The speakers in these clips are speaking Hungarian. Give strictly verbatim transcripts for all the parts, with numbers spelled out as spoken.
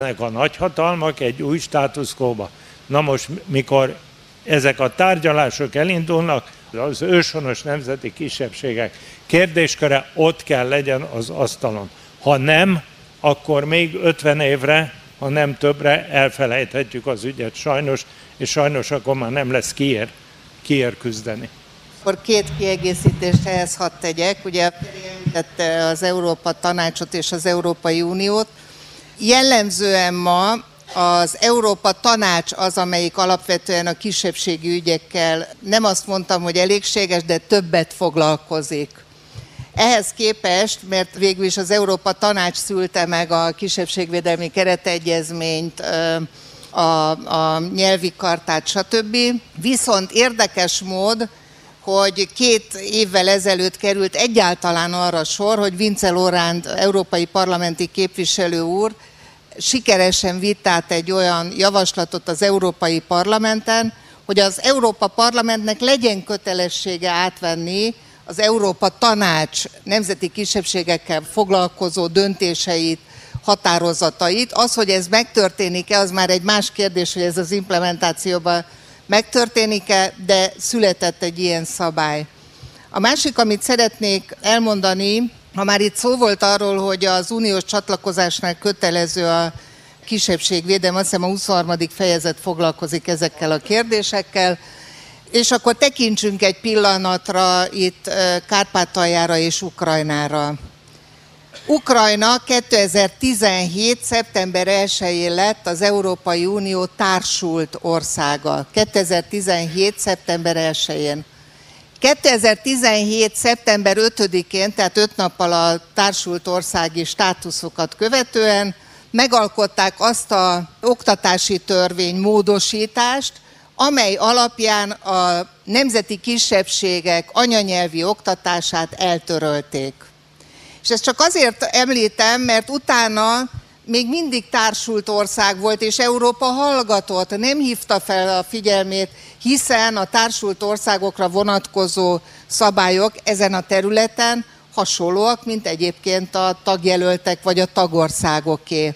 a nagyhatalmak egy új státuszkóba. Na most, mikor ezek a tárgyalások elindulnak, az őshonos nemzeti kisebbségek kérdésköre ott kell legyen az asztalon. Ha nem, akkor még ötven évre, ha nem többre elfelejthetjük az ügyet sajnos, és sajnos akkor már nem lesz kiér, kiér küzdeni. Akkor két kiegészítést ehhez hadd tegyek. Ugye említette az Európa Tanácsot és az Európai Uniót. Jellemzően ma az Európa Tanács az, amelyik alapvetően a kisebbségi ügyekkel, nem azt mondtam, hogy elégséges, de többet foglalkozik. Ehhez képest, mert végül is az Európa Tanács szülte meg a kisebbségvédelmi keretegyezményt, a, a nyelvi kartát, stb. Viszont érdekes mód, hogy két évvel ezelőtt került egyáltalán arra sor, hogy Vince Loránd európai parlamenti képviselő úr sikeresen vitt át egy olyan javaslatot az Európai Parlamenten, hogy az Európa Parlamentnek legyen kötelessége átvenni az Európa Tanács nemzeti kisebbségekkel foglalkozó döntéseit, határozatait. Az, hogy ez megtörténik-e, az már egy más kérdés, hogy ez az implementációban megtörténik-e, de született egy ilyen szabály. A másik, amit szeretnék elmondani, ha már itt szó volt arról, hogy az uniós csatlakozásnál kötelező a kisebbségvédelem, azt hiszem a huszonharmadik fejezet foglalkozik ezekkel a kérdésekkel, és akkor tekintsünk egy pillanatra itt Kárpátaljára és Ukrajnára. Ukrajna kétezer-tizenhét. szeptember elsején lett az Európai Unió társult országa. kétezer-tizenhét. szeptember elsején. kétezer-tizenhét. szeptember ötödikén, tehát öt nappal a társult országi státuszokat követően megalkották azt az oktatási törvény módosítást, amely alapján a nemzeti kisebbségek anyanyelvi oktatását eltörölték. És ezt csak azért említem, mert utána még mindig társult ország volt, és Európa hallgatott, nem hívta fel a figyelmét, hiszen a társult országokra vonatkozó szabályok ezen a területen hasonlóak, mint egyébként a tagjelöltek vagy a tagországoké.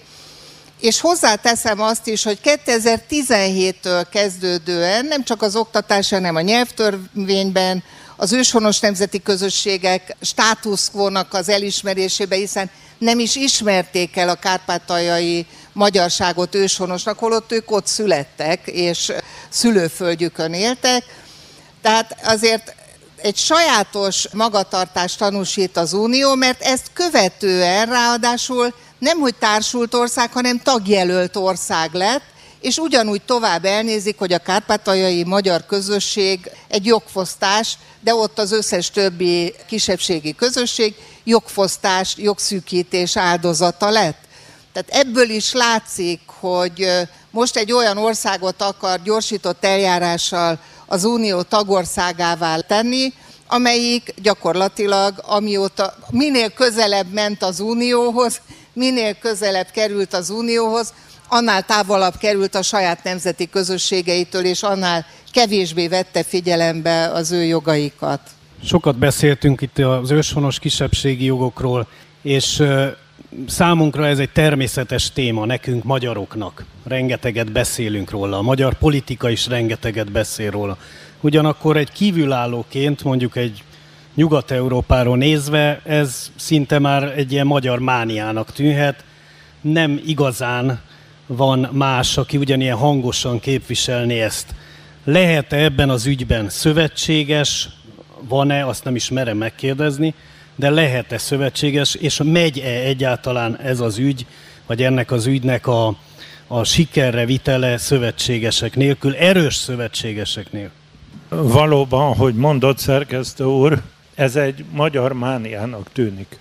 És hozzáteszem azt is, hogy kétezer-tizenhéttől kezdődően nem csak az oktatás, hanem a nyelvtörvényben, az őshonos nemzeti közösségek státuszkvónak az elismerésébe, hiszen nem is ismerték el a kárpátaljai magyarságot őshonosnak, holott ők ott születtek, és szülőföldjükön éltek. Tehát azért egy sajátos magatartást tanúsít az Unió, mert ezt követően ráadásul nem hogy társult ország, hanem tagjelölt ország lett, és ugyanúgy tovább elnézik, hogy a kárpátaljai magyar közösség egy jogfosztás, de ott az összes többi kisebbségi közösség jogfosztás, jogszűkítés áldozata lett. Tehát ebből is látszik, hogy most egy olyan országot akar gyorsított eljárással az Unió tagországává tenni, amelyik gyakorlatilag amióta minél közelebb ment az Unióhoz, minél közelebb került az Unióhoz, annál távolabb került a saját nemzeti közösségeitől, és annál kevésbé vette figyelembe az ő jogaikat. Sokat beszéltünk itt az őshonos kisebbségi jogokról, és számunkra ez egy természetes téma nekünk, magyaroknak. Rengeteget beszélünk róla, a magyar politika is rengeteget beszél róla. Ugyanakkor egy kívülállóként, mondjuk egy Nyugat-Európáról nézve, ez szinte már egy ilyen magyar mániának tűnhet. Nem igazán van más, aki ugyanilyen hangosan képviselni ezt. Lehet-e ebben az ügyben szövetséges, van-e, azt nem is merem megkérdezni, de lehet-e szövetséges, és megy-e egyáltalán ez az ügy, vagy ennek az ügynek a, a sikerre vitele szövetségesek nélkül, erős szövetségesek nélkül? Valóban, hogy mondott szerkesztő úr, ez egy magyar mániának tűnik.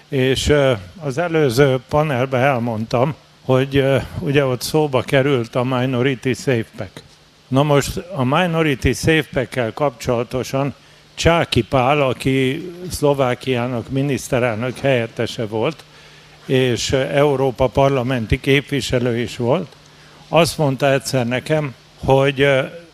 És az előző panelben elmondtam, hogy ugye ott szóba került a Minority Safe Pack. Na most a Minority Safe Pack-kel kapcsolatosan Csáky Pál, aki Szlovákiának miniszterelnök helyettese volt, és Európa parlamenti képviselő is volt, azt mondta egyszer nekem, hogy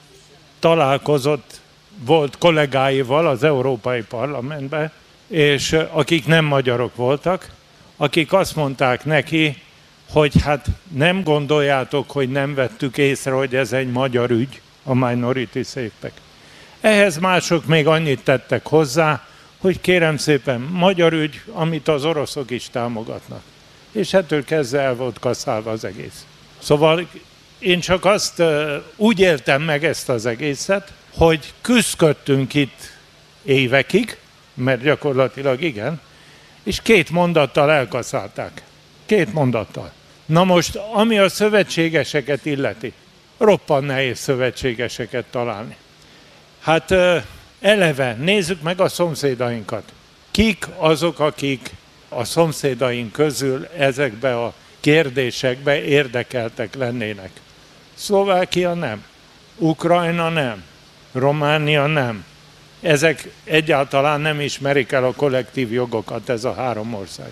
találkozott, volt kollégáival az Európai Parlamentben, és akik nem magyarok voltak, akik azt mondták neki, hogy hát nem gondoljátok, hogy nem vettük észre, hogy ez egy magyar ügy, a Minority Safe Pact. Ehhez mások még annyit tettek hozzá, hogy kérem szépen, magyar ügy, amit az oroszok is támogatnak. És ettől kezdve el volt kaszálva az egész. Szóval én csak azt uh, úgy éltem meg ezt az egészet, hogy küzdködtünk itt évekig, mert gyakorlatilag igen, és két mondattal elkaszálták. Két mondattal. Na most, ami a szövetségeseket illeti, roppant nehéz szövetségeseket találni. Hát uh, eleve nézzük meg a szomszédainkat. Kik azok, akik a szomszédaink közül ezekbe a kérdésekbe érdekeltek lennének? Szlovákia nem, Ukrajna nem, Románia nem. Ezek egyáltalán nem ismerik el a kollektív jogokat, ez a három ország.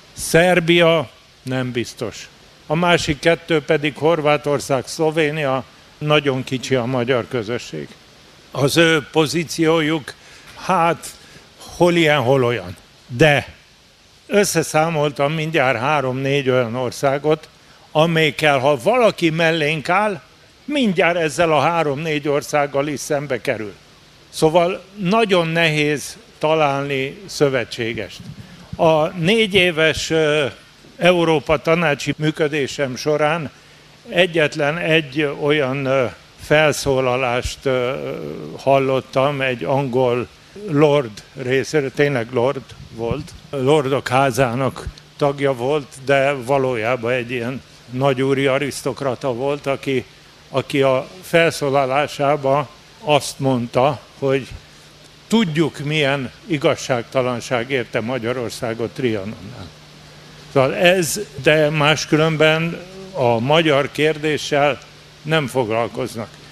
Szerbia nem biztos. A másik kettő pedig Horvátország, Szlovénia, nagyon kicsi a magyar közösség. Az ő pozíciójuk, hát hol ilyen, hol olyan. De összeszámoltam mindjárt három-négy olyan országot, amelyekkel, ha valaki mellénk áll, mindjárt ezzel a három-négy országgal is szembe kerül. Szóval nagyon nehéz találni szövetségest. A négy éves Európa tanácsi működésem során egyetlen egy olyan felszólalást hallottam, egy angol lord részéről, tényleg lord volt, lordok házának tagja volt, de valójában egy ilyen nagyúri arisztokrata volt, aki, aki a felszólalásában azt mondta, hogy tudjuk, milyen igazságtalanság érte Magyarországot Trianonnál. Szóval ez, de máskülönben a magyar kérdéssel nem foglalkoznak.